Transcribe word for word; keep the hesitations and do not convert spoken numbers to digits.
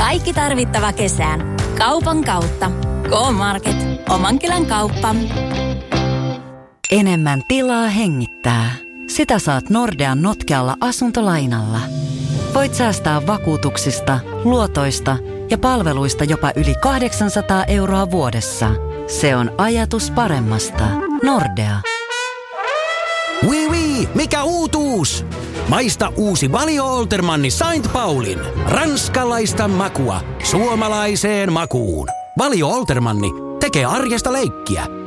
Kaikki tarvittava kesään. Kaupan kautta. K-Market. Oman kylän kauppa. Enemmän tilaa hengittää. Sitä saat Nordean notkealla asuntolainalla. Voit säästää vakuutuksista, luotoista ja palveluista jopa yli kahdeksansataa euroa vuodessa. Se on ajatus paremmasta. Nordea. Oui, oui, mikä uutuus? Maista uusi Valio Oltermanni Saint Paulin. Ranskalaista makua suomalaiseen makuun. Valio Oltermanni tekee arjesta leikkiä.